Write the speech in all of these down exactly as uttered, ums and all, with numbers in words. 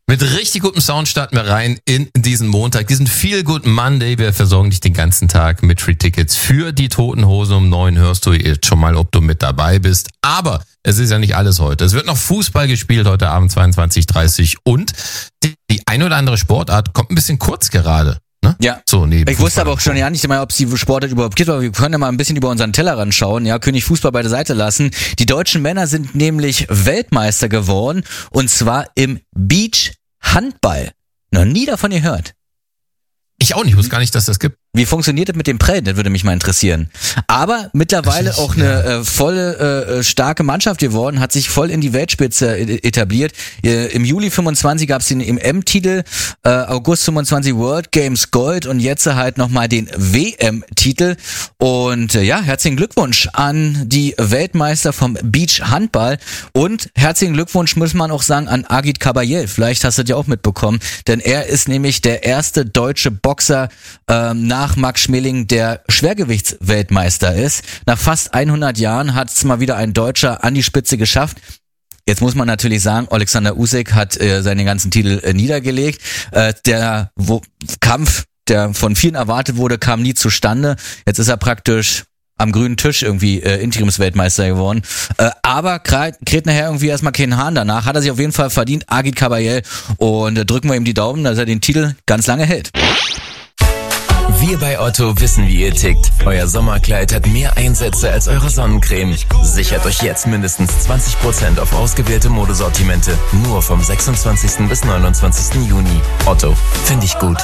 Mit richtig gutem Sound starten wir rein in diesen Montag, diesen Feel Good Monday. Wir versorgen dich den ganzen Tag mit Free Tickets für die Toten Hosen. Um neun hörst du jetzt schon mal, ob du mit dabei bist. Aber es ist ja nicht alles heute. Es wird noch Fußball gespielt heute Abend zweiundzwanzig Uhr dreißig und die, die ein oder andere Sportart kommt ein bisschen kurz gerade. Ne? Ja, so, nee, ich Fußball. wusste aber auch schon ja nicht mal, ob es die Sportart überhaupt gibt, aber wir können ja mal ein bisschen über unseren Tellerrand schauen, ja, König Fußball bei der Seite lassen. Die deutschen Männer sind nämlich Weltmeister geworden und zwar im Beach-Handball. Noch nie davon gehört. Ich auch nicht, ich wusste gar nicht, dass das gibt. Wie funktioniert das mit dem Prellen? Das würde mich mal interessieren. Aber mittlerweile auch eine ja. äh, volle, äh, starke Mannschaft geworden, hat sich voll in die Weltspitze etabliert. Äh, Im Juli fünfundzwanzig gab es den im M-Titel, äh, August fünfundzwanzig World Games Gold und jetzt halt nochmal den W M-Titel. Und äh, ja, herzlichen Glückwunsch an die Weltmeister vom Beach-Handball und herzlichen Glückwunsch, muss man auch sagen, an Agit Kabayel. Vielleicht hast du das ja auch mitbekommen, denn er ist nämlich der erste deutsche Boxer ähm, nach nach Max Schmeling, der Schwergewichtsweltmeister ist. Nach fast hundert Jahren hat es mal wieder ein Deutscher an die Spitze geschafft. Jetzt muss man natürlich sagen, Alexander Usyk hat äh, seine ganzen Titel äh, niedergelegt. Äh, der wo, Kampf, der von vielen erwartet wurde, kam nie zustande. Jetzt ist er praktisch am grünen Tisch irgendwie äh, Interimsweltmeister geworden. Äh, aber kräht nachher irgendwie erstmal keinen Hahn danach. Hat er sich auf jeden Fall verdient, Agit Kabayel. Und äh, drücken wir ihm die Daumen, dass er den Titel ganz lange hält. Wir bei Otto wissen, wie ihr tickt. Euer Sommerkleid hat mehr Einsätze als eure Sonnencreme. Sichert euch jetzt mindestens zwanzig Prozent auf ausgewählte Modesortimente. Nur vom sechsundzwanzigsten bis neunundzwanzigsten Juni. Otto, finde ich gut.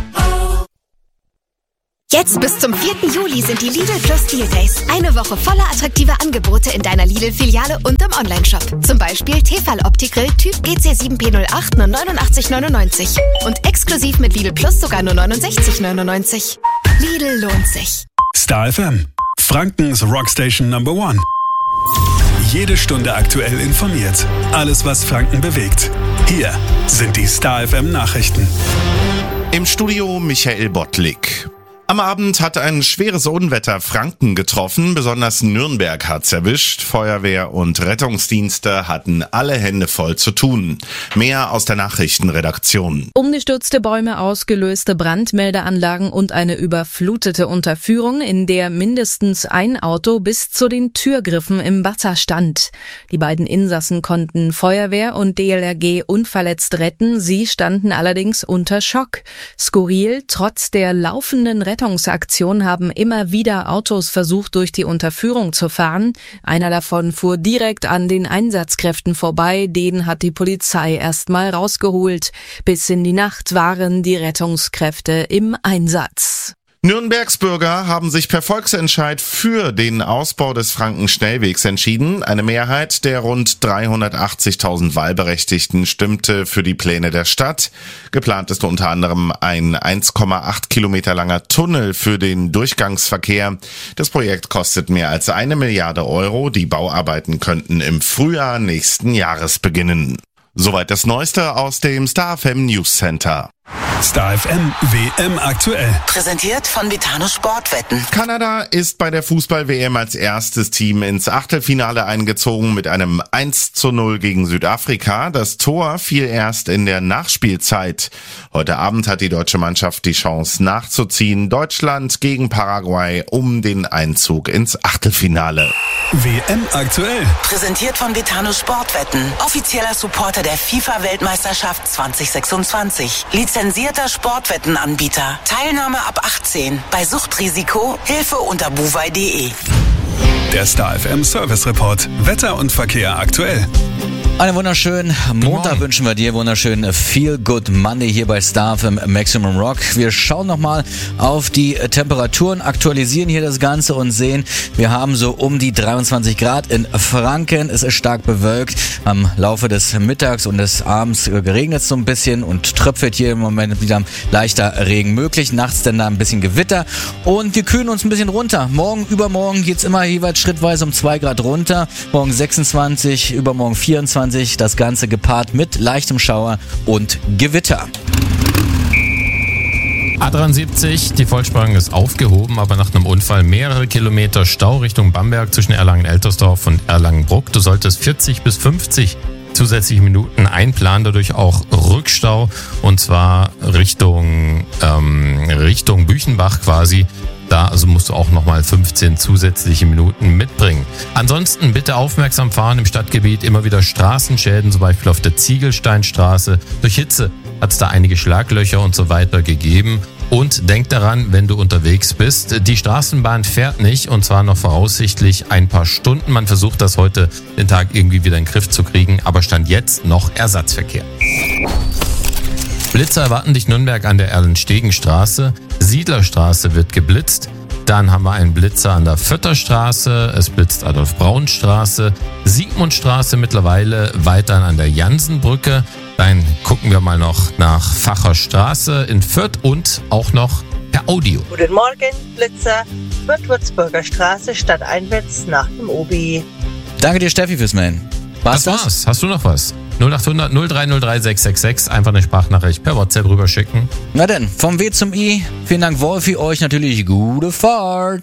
Jetzt bis zum vierten Juli sind die Lidl Plus Deal Days. Eine Woche voller attraktiver Angebote in deiner Lidl-Filiale und im Onlineshop. Zum Beispiel Tefal Opti-Grill Typ G C sieben P null acht nur neunundachtzig neunundneunzig. Und exklusiv mit Lidl Plus sogar nur neunundsechzig neunundneunzig. Lidl lohnt sich. Star F M, Frankens Rockstation Number One. Jede Stunde aktuell informiert. Alles, was Franken bewegt. Hier sind die Star F M Nachrichten. Im Studio Michael Bottlik. Am Abend hat ein schweres Unwetter Franken getroffen, besonders Nürnberg hat's erwischt. Feuerwehr und Rettungsdienste hatten alle Hände voll zu tun. Mehr aus der Nachrichtenredaktion. Umgestürzte Bäume, ausgelöste Brandmeldeanlagen und eine überflutete Unterführung, in der mindestens ein Auto bis zu den Türgriffen im Wasser stand. Die beiden Insassen konnten Feuerwehr und D L R G unverletzt retten, sie standen allerdings unter Schock. Skurril, trotz der laufenden Rettung Rettungsaktion haben immer wieder Autos versucht, durch die Unterführung zu fahren. Einer davon fuhr direkt an den Einsatzkräften vorbei, den hat die Polizei erstmal rausgeholt. Bis in die Nacht waren die Rettungskräfte im Einsatz. Nürnbergs Bürger haben sich per Volksentscheid für den Ausbau des Frankenschnellwegs entschieden. Eine Mehrheit der rund dreihundertachtzigtausend Wahlberechtigten stimmte für die Pläne der Stadt. Geplant ist unter anderem ein eins Komma acht Kilometer langer Tunnel für den Durchgangsverkehr. Das Projekt kostet mehr als eine Milliarde Euro. Die Bauarbeiten könnten im Frühjahr nächsten Jahres beginnen. Soweit das Neueste aus dem Star F M News Center. Star F M W M aktuell. Präsentiert von Vitano Sportwetten. Kanada ist bei der Fußball-W M als erstes Team ins Achtelfinale eingezogen mit einem eins zu null gegen Südafrika. Das Tor fiel erst in der Nachspielzeit. Heute Abend hat die deutsche Mannschaft die Chance nachzuziehen. Deutschland gegen Paraguay um den Einzug ins Achtelfinale. W M aktuell. Präsentiert von Vitano Sportwetten. Offizieller Supporter der FIFA-Weltmeisterschaft zwanzig sechsundzwanzig. Lizenzierter Sportwettenanbieter. Teilnahme ab achtzehn. Bei Suchtrisiko Hilfe unter buwei punkt de. Der Star F M Service Report. Wetter und Verkehr aktuell. Einen wunderschönen Montag wünschen wir dir, wunderschönen Feel Good Monday hier bei Star F M Maximum Rock. Wir schauen nochmal auf die Temperaturen, aktualisieren hier das Ganze und sehen, wir haben so um die dreiundzwanzig Grad in Franken. Es ist stark bewölkt. Am Laufe des Mittags und des Abends geregnet es so ein bisschen und tröpfelt hier im Moment wieder leichter Regen möglich. Nachts dann da ein bisschen Gewitter und wir kühlen uns ein bisschen runter. Morgen, übermorgen geht's immer jeweils schrittweise um zwei Grad runter. Morgen sechsundzwanzig, übermorgen vierundzwanzig. Das Ganze gepaart mit leichtem Schauer und Gewitter. A dreiundsiebzig, die Vollsperrung ist aufgehoben, aber nach einem Unfall mehrere Kilometer Stau Richtung Bamberg zwischen Erlangen-Eltersdorf und Erlangen-Bruck. Du solltest vierzig bis fünfzig zusätzliche Minuten einplanen, dadurch auch Rückstau und zwar Richtung, ähm, Richtung Büchenbach quasi. Da also musst du auch nochmal fünfzehn zusätzliche Minuten mitbringen. Ansonsten bitte aufmerksam fahren im Stadtgebiet, immer wieder Straßenschäden, zum Beispiel auf der Ziegelsteinstraße. Durch Hitze hat es da einige Schlaglöcher und so weiter gegeben. Und denk daran, wenn du unterwegs bist, die Straßenbahn fährt nicht und zwar noch voraussichtlich ein paar Stunden. Man versucht das heute den Tag irgendwie wieder in den Griff zu kriegen, aber Stand jetzt noch Ersatzverkehr. Blitzer erwarten dich Nürnberg an der Erlenstegenstraße. Siedlerstraße wird geblitzt. Dann haben wir einen Blitzer an der Vötterstraße. Es blitzt Adolf-Braun-Straße. Siegmundstraße mittlerweile weiter an der Jansenbrücke. Dann gucken wir mal noch nach Facher Straße in Fürth und auch noch per Audio. Guten Morgen, Blitzer. Fürth-Würzburger Straße stadteinwärts nach dem Obi. Danke dir, Steffi, fürs Mailen. Was das war's? Hast du noch was? null acht hundert null drei null drei sechs sechs sechs, einfach eine Sprachnachricht per WhatsApp rüberschicken. Na denn, vom W zum I. Vielen Dank, Wolfi. Euch natürlich gute Fahrt.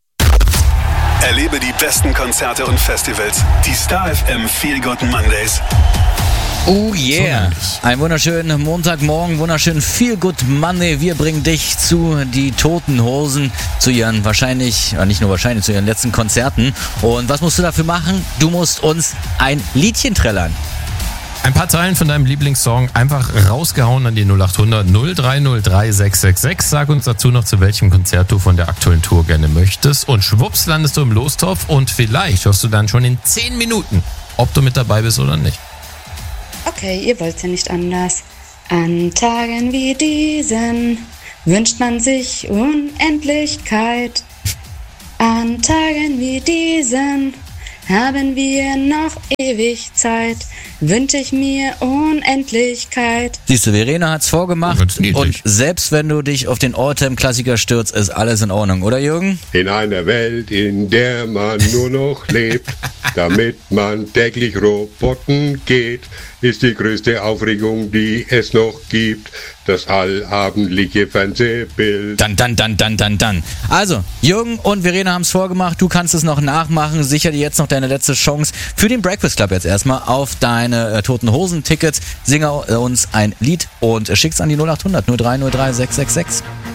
Erlebe die besten Konzerte und Festivals. Die Star F M Feel Good Mondays. Oh yeah. Ein wunderschönen Montagmorgen, wunderschönen Feel Good Monday. Wir bringen dich zu die Toten Hosen, zu ihren wahrscheinlich, nicht nur wahrscheinlich, zu ihren letzten Konzerten. Und was musst du dafür machen? Du musst uns ein Liedchen trällern. Ein paar Zeilen von deinem Lieblingssong einfach rausgehauen an die null acht hundert null drei null drei sechs sechs sechs. Sag uns dazu noch, zu welchem Konzert du von der aktuellen Tour gerne möchtest. Und schwupps landest du im Lostopf und vielleicht hörst du dann schon in zehn Minuten, ob du mit dabei bist oder nicht. Okay, ihr wollt's ja nicht anders. An Tagen wie diesen wünscht man sich Unendlichkeit. An Tagen wie diesen haben wir noch ewig Zeit, wünsche ich mir Unendlichkeit. Siehst du, Verena hat's vorgemacht und selbst wenn du dich auf den Alltime-Klassiker stürzt, ist alles in Ordnung, oder Jürgen? In einer Welt, in der man nur noch lebt, damit man täglich roboten geht, ist die größte Aufregung, die es noch gibt, das allabendliche Fernsehbild. Dann, dann, dann, dann, dann, dann. Also, Jürgen und Verena haben's vorgemacht, du kannst es noch nachmachen, sicher dir jetzt noch deine letzte Chance für den Breakfast Club jetzt erstmal auf deine äh, Toten Hosen Tickets. Singe uns ein Lied und schick's an die null acht hundert null drei null drei sechs sechs sechs.